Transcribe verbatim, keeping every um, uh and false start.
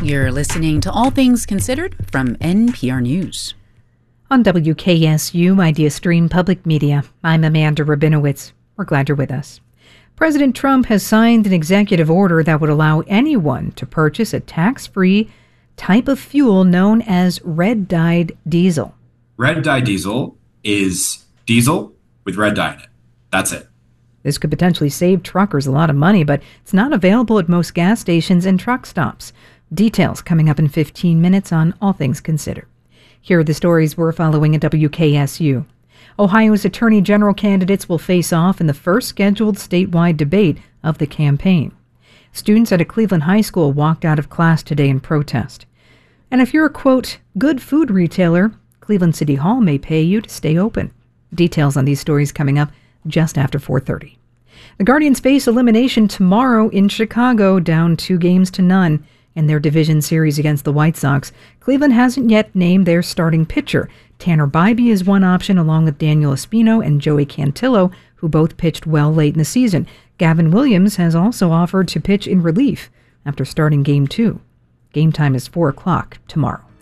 You're listening to All Things Considered from N P R News. On W K S U Idea Stream Public Media, I'm Amanda Rabinowitz. We're glad you're with us. President Trump has signed an executive order that would allow anyone to purchase a tax-free type of fuel known as red-dyed diesel. Red-dye diesel is diesel with red dye in it. That's it. This could potentially save truckers a lot of money, but it's not available at most gas stations and truck stops. Details coming up in fifteen minutes on All Things Considered. Here are the stories we're following at W K S U. Ohio's Attorney General candidates will face off in the first scheduled statewide debate of the campaign. Students at a Cleveland high school walked out of class today in protest. And if you're a, quote, good food retailer, Cleveland City Hall may pay you to stay open. Details on these stories coming up just after four thirty. The Guardians face elimination tomorrow in Chicago, down two games to none in their division series against the White Sox. Cleveland hasn't yet named their starting pitcher. Tanner Bybee is one option, along with Daniel Espino and Joey Cantillo, who both pitched well late in the season. Gavin Williams has also offered to pitch in relief after starting Game two. Game time is four o'clock tomorrow.